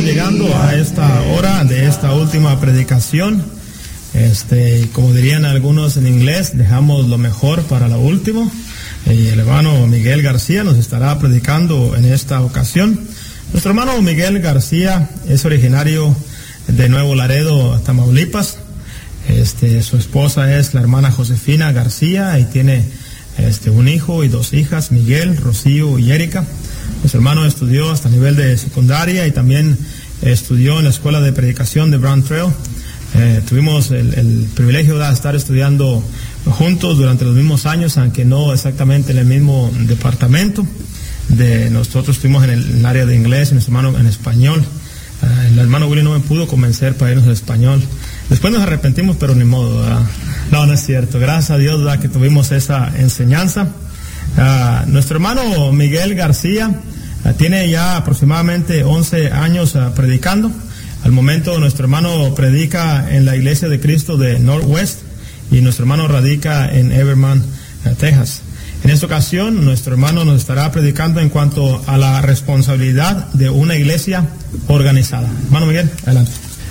llegando a esta hora de esta última predicación. Como dirían algunos en inglés, dejamos lo mejor para lo último. Y el hermano Miguel García nos estará predicando en esta ocasión. Nuestro hermano Miguel García es originario de Nuevo Laredo, Tamaulipas. Su esposa es la hermana Josefina García y tiene un hijo y 2 hijas, Miguel, Rocío y Erika. Nuestro hermano estudió hasta nivel de secundaria y también estudió en la escuela de predicación de Brown Trail. Tuvimos el privilegio de estar estudiando juntos durante los mismos años, aunque no exactamente en el mismo departamento. Nosotros estuvimos en el área de inglés y nuestro hermano en español. El hermano Willy no me pudo convencer para irnos al español. Después nos arrepentimos, pero ni modo, ¿verdad? No es cierto. Gracias a Dios, ¿verdad?, que tuvimos esa enseñanza. Nuestro hermano Miguel García tiene ya aproximadamente 11 años predicando. Al momento nuestro hermano predica en la Iglesia de Cristo de Northwest y nuestro hermano radica en Everman, Texas. En esta ocasión nuestro hermano nos estará predicando en cuanto a la responsabilidad de una iglesia organizada. Hermano Miguel, adelante.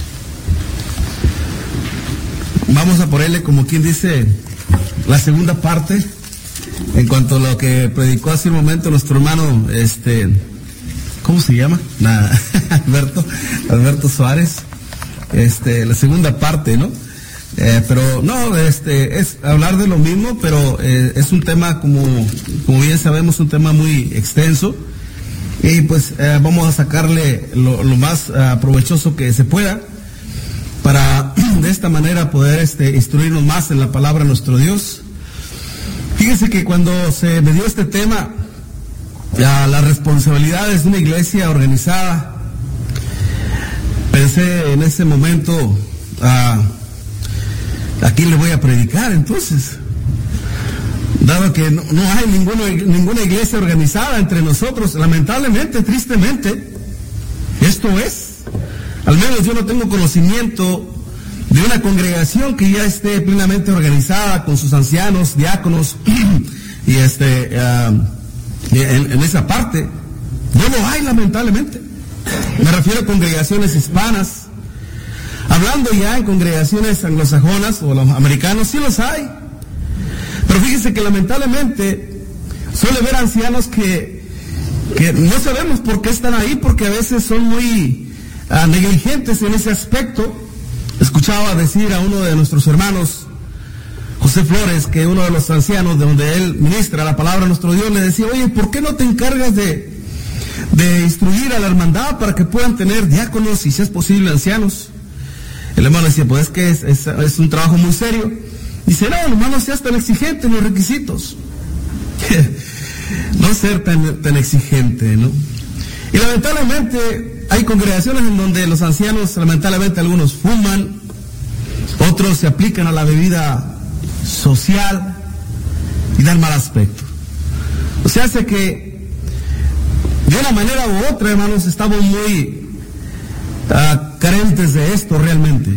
Vamos a ponerle, como quien dice, la segunda parte en cuanto a lo que predicó hace un momento nuestro hermano, ¿cómo se llama? Alberto Suárez. La segunda parte, ¿no? Pero no, es hablar de lo mismo, pero es un tema, como bien sabemos, un tema muy extenso. Y pues vamos a sacarle lo más provechoso que se pueda para de esta manera poder instruirnos más en la palabra de nuestro Dios. Fíjense que cuando se me dio este tema, las responsabilidades de una iglesia organizada, pensé en ese momento, ¿a quién le voy a predicar entonces? Dado que no hay ninguna iglesia organizada entre nosotros, lamentablemente, tristemente, esto es. Al menos yo no tengo conocimiento de una congregación que ya esté plenamente organizada con sus ancianos, diáconos, y en esa parte. No lo hay, lamentablemente. Me refiero a congregaciones hispanas. Hablando ya en congregaciones anglosajonas o los americanos, sí los hay. Pero fíjense que lamentablemente suele haber ancianos que no sabemos por qué están ahí, porque a veces son muy negligentes en ese aspecto. Escuchaba decir a uno de nuestros hermanos, José Flores, que uno de los ancianos de donde él ministra la palabra de nuestro Dios, le decía: oye, ¿por qué no te encargas de instruir a la hermandad para que puedan tener diáconos y, si es posible, ancianos? El hermano decía: pues es que es un trabajo muy serio. Dice: no, hermano, no seas tan exigente en los requisitos. No ser tan exigente, ¿no? Y lamentablemente hay congregaciones en donde los ancianos, lamentablemente, algunos fuman, otros se aplican a la bebida social y dan mal aspecto. O sea, hace que de una manera u otra, hermanos, estamos muy carentes de esto realmente.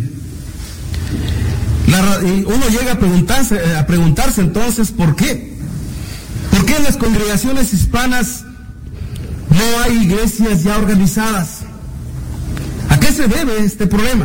Y uno llega a preguntarse entonces, ¿por qué? ¿Por qué en las congregaciones hispanas no hay iglesias ya organizadas? ¿A qué se debe este problema?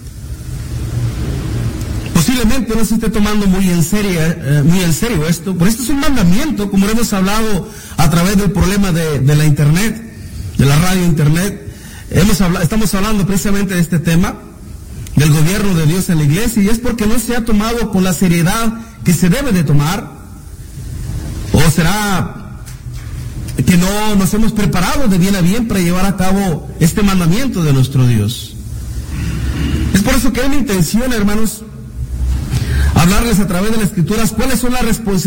Posiblemente no se esté tomando muy en serio esto, pero esto es un mandamiento, como hemos hablado a través del problema de la internet, de la radio internet. Estamos hablando precisamente de este tema, del gobierno de Dios en la iglesia, y es porque no se ha tomado con la seriedad que se debe de tomar. ¿O será que no nos hemos preparado de bien a bien para llevar a cabo este mandamiento de nuestro Dios? Es por eso que es mi intención, hermanos, hablarles a través de las Escrituras cuáles son las responsabilidades